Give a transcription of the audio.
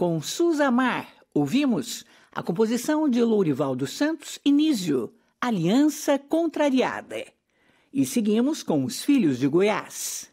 Com Susamar, ouvimos a composição de Lourival dos Santos e Nísio, Aliança Contrariada. E seguimos com Os Filhos de Goiás.